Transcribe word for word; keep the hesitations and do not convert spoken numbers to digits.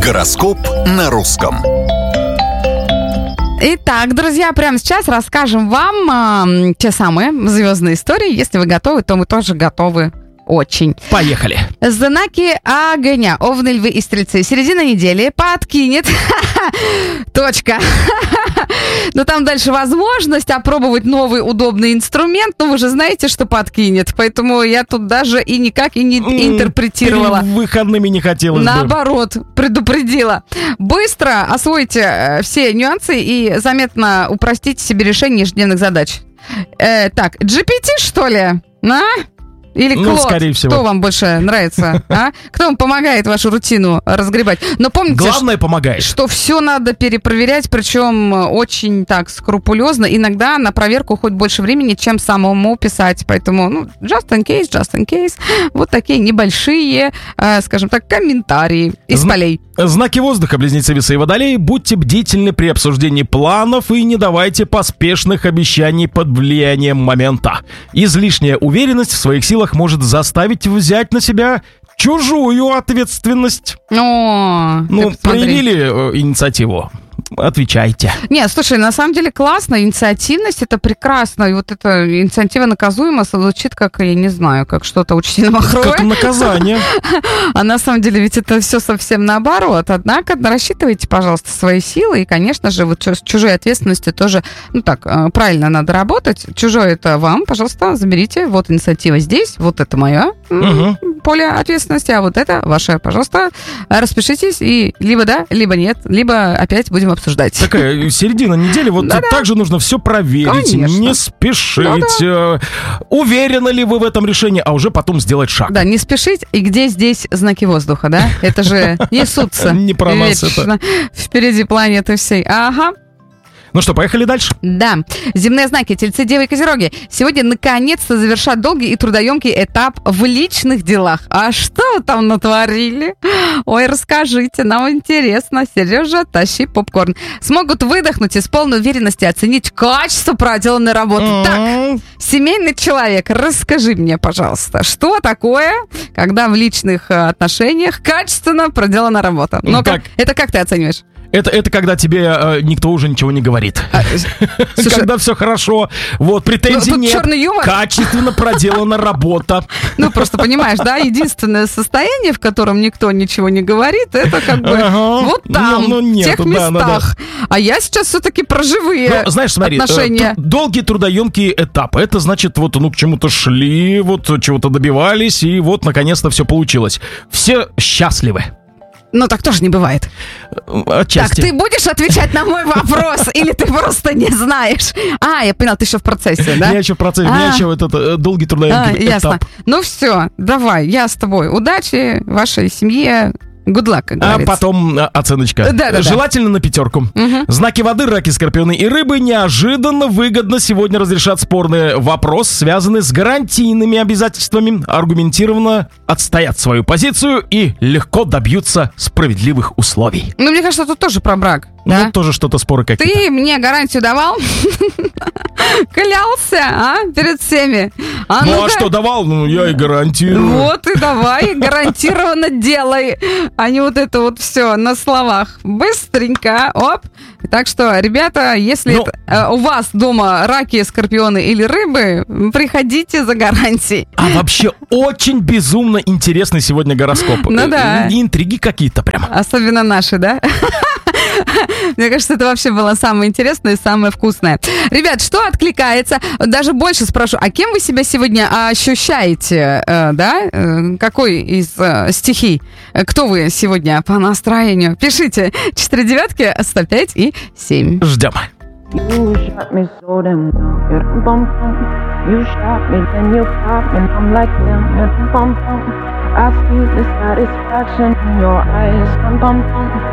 Гороскоп на русском. Итак, друзья, прямо сейчас расскажем вам э, те самые звездные истории. Если вы готовы, то мы тоже готовы. Очень. Поехали. Знаки огня. Овны, львы и стрельцы. Середина недели подкинет. Точка. Но там дальше возможность опробовать новый удобный инструмент. Но вы же знаете, что подкинет. Поэтому я тут даже и никак и не интерпретировала. Перед выходными не хотелось бы. Наоборот, предупредила. Быстро освойте все нюансы и заметно упростите себе решение ежедневных задач. Э, так, джи пи ти, что ли? А? Или Клод? Ну, скорее всего. Кто вам больше нравится? А? Кто вам помогает вашу рутину разгребать? Но помните, главное, помогает. Что все надо перепроверять, причем очень так скрупулезно. Иногда на проверку уходит больше времени, чем самому писать. Поэтому, ну, just in case, just in case. Вот такие небольшие, э, скажем так, комментарии из Зна- полей. Знаки воздуха, близнецы, весы и водолеи. Будьте бдительны при обсуждении планов и не давайте поспешных обещаний под влиянием момента. Излишняя уверенность в своих силах может заставить взять на себя чужую ответственность. О, ну, проявили э, инициативу. Отвечайте. Нет, слушай, на самом деле классно, инициативность — это прекрасно, и вот эта инициатива наказуема звучит как, я не знаю, как что-то учтино-махровое. Как наказание. А на самом деле ведь это все совсем наоборот. Однако рассчитывайте, пожалуйста, свои силы, и, конечно же, вот с чужой ответственностью тоже, ну так, правильно надо работать. Чужое — это вам, пожалуйста, заберите, вот инициатива здесь, вот это мое угу. поле ответственности, а вот это ваше, пожалуйста, распишитесь, и либо да, либо нет, либо опять будем обсуждать. Такая середина недели, вот Да-да. также нужно все проверить, Конечно. не спешить. Да-да. Уверены ли вы в этом решении, а уже потом сделать шаг. Да, не спешить. И где здесь знаки воздуха, да? Это же несутся. Не про нас это. Впереди планеты всей. Ага. Ну что, поехали дальше? Да. Земные знаки, тельцы, девы и козероги. Сегодня наконец-то завершат долгий и трудоемкий этап в личных делах. А что вы там натворили? Ой, расскажите, нам интересно. Сережа, тащи попкорн. Смогут выдохнуть и с полной уверенностью оценить качество проделанной работы. Mm-hmm. Так, семейный человек, расскажи мне, пожалуйста, что такое, когда в личных отношениях качественно проделана работа? Ну, как? Это как ты оцениваешь? Это, это когда тебе э, никто уже ничего не говорит. А, слушай, когда все хорошо, вот, претензий ну, нет, качественно проделана работа. Ну, просто понимаешь, да, единственное состояние, в котором никто ничего не говорит, это как бы ага. вот там, ну, ну, нету, в тех местах. Да, да, да. А я сейчас все-таки про живые ну, знаешь, смотри, отношения. Э, долгие трудоемкие этапы, это значит, вот, ну, к чему-то шли, вот, чего-то добивались, и вот, наконец-то все получилось. Все счастливы. Ну, так тоже не бывает. Отчасти. Так, ты будешь отвечать на мой вопрос, или ты просто не знаешь? А, я понял, ты еще в процессе, да? Я еще в процессе, у меня еще вот это долгий трудоемкий этап. Ясно. Ну все, давай, я с тобой. Удачи вашей семье. Good luck, как говорится. А потом оценочка. Да, да, желательно да. на пятерку. Угу. Знаки воды, раки, скорпионы и рыбы неожиданно выгодно сегодня разрешат спорный вопрос, связанный с гарантийными обязательствами, аргументированно отстоят свою позицию и легко добьются справедливых условий. Ну, мне кажется, тут тоже про брак. Ну, да? тоже что-то споры какие-то. Ты мне гарантию давал? Клялся, а? Перед всеми. А ну, ну а что давал? Ну, я и гарантирую. Вот и давай, гарантированно делай. А не вот это вот все на словах. Быстренько, оп. Так что, ребята, если ну, это, э, у вас дома раки, скорпионы или рыбы, приходите за гарантией. А вообще очень безумно интересный сегодня гороскоп. Ну да. Интриги какие-то прям. Особенно наши, да? Мне кажется, это вообще было самое интересное и самое вкусное. Ребят, что откликается? Даже больше спрошу, а кем вы себя сегодня ощущаете, э, да? Э, какой из э, стихий? Кто вы сегодня по настроению? Пишите четыре девятки, сто пять и семь. Ждем. You shot me so damn well, yeah, bum bum. You shot me, then you popped, and I'm like damn, yeah, bum bum. I see the satisfaction in your eyes, bum bum.